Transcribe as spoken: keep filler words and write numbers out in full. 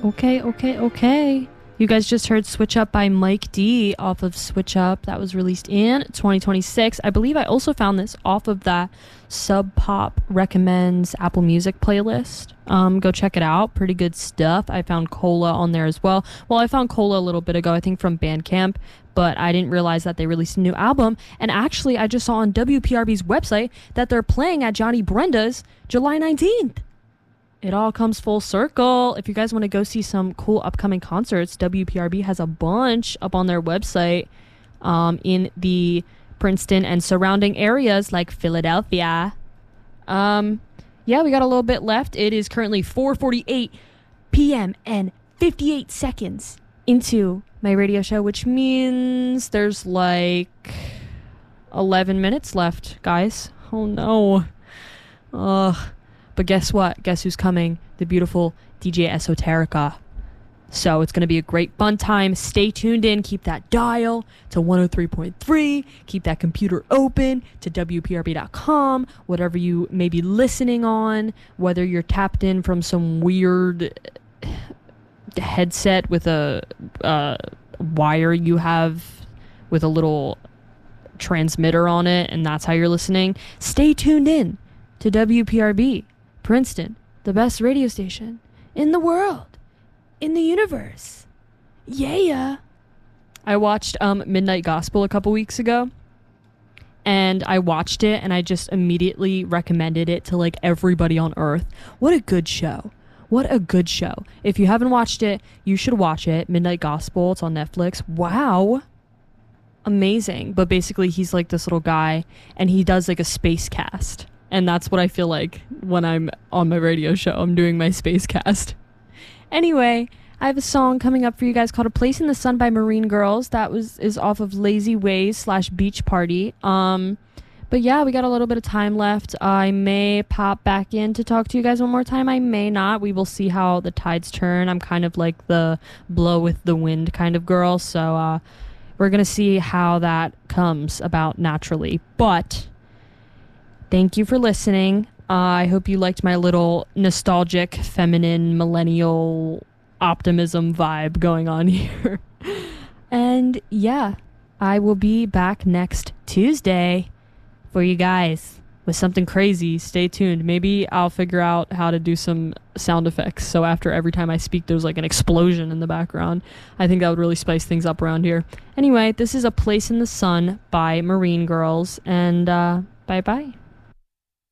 Okay, okay, okay. You guys just heard Switch Up by Mike D off of Switch Up. That was released in twenty twenty-six. I believe I also found this off of that Sub Pop Recommends Apple Music playlist. Um, go check it out. Pretty good stuff. I found Cola on there as well. Well, I found Cola a little bit ago, I think from Bandcamp, but I didn't realize that they released a new album. And actually, I just saw on W P R B's website that they're playing at Johnny Brenda's July nineteenth. It all comes full circle. If you guys want to go see some cool upcoming concerts, W P R B has a bunch up on their website um, in the Princeton and surrounding areas like Philadelphia. Um, yeah, we got a little bit left. It is currently four forty-eight p.m. and fifty-eight seconds into my radio show, which means there's like eleven minutes left, guys. Oh no. Ugh. But guess what? Guess who's coming? The beautiful D J Esoterica. So it's going to be a great fun time. Stay tuned in. Keep that dial to one oh three point three. Keep that computer open to W P R B dot com. Whatever you may be listening on, whether you're tapped in from some weird headset with a uh, wire you have with a little transmitter on it, and that's how you're listening. Stay tuned in to W P R B. Princeton, the best radio station in the world, in the universe. Yeah. I watched um, Midnight Gospel a couple weeks ago, and I watched it, and I just immediately recommended it to like everybody on earth. What a good show. What a good show. If you haven't watched it, you should watch it. Midnight Gospel, it's on Netflix. Wow. Amazing. But basically, he's like this little guy, and he does like a space cast. And that's what I feel like when I'm on my radio show. I'm doing my space cast. Anyway, I have a song coming up for you guys called A Place in the Sun by Marine Girls. That was is off of Lazy Ways slash Beach Party. Um, but yeah, we got a little bit of time left. I may pop back in to talk to you guys one more time. I may not. We will see how the tides turn. I'm kind of like the blow with the wind kind of girl. So uh, we're going to see how that comes about naturally. But thank you for listening. Uh, I hope you liked my little nostalgic, feminine, millennial optimism vibe going on here. And yeah, I will be back next Tuesday for you guys with something crazy. Stay tuned. Maybe I'll figure out how to do some sound effects. So after every time I speak, there's like an explosion in the background. I think that would really spice things up around here. Anyway, this is A Place in the Sun by Marine Girls. And uh, bye-bye.